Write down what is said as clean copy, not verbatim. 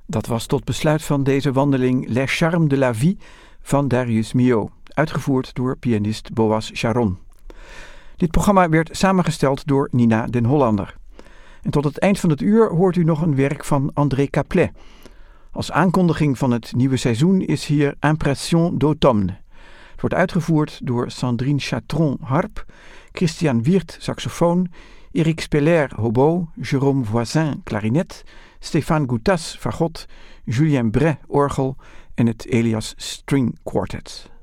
Dat was tot besluit van deze wandeling Les Charmes de la Vie van Darius Milhaud, uitgevoerd door pianist Boas Charon. Dit programma werd samengesteld door Nina den Hollander. En tot het eind van het uur hoort u nog een werk van André Caplet. Als aankondiging van het nieuwe seizoen is hier Impression d'automne. Het wordt uitgevoerd door Sandrine Chatron harp, Christian Wiert saxofoon, Eric Speller hobo, Jérôme Voisin klarinet, Stéphane Goutas fagot, Julien Bret orgel en het Elias String Quartet.